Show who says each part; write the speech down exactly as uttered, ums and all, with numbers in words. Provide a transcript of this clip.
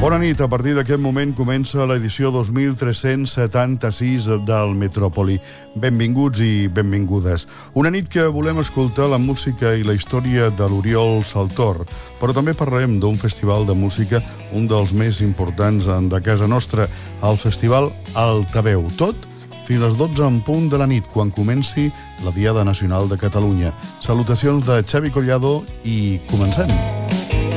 Speaker 1: Bona nit. A partir d'aquest moment comença l'edició dos mil tres-cents setanta-sis del Metròpoli. Benvinguts i benvingudes. Una nit que volem escoltar la música i la història de l'Oriol Saltor, però també parlarem d'un festival de música, un dels més importants de casa nostra, el Festival Altaveu. Tot fins a les dotze en punt de la nit, quan comenci la Diada Nacional de Catalunya. Salutacions de Xavi Collado i comencem.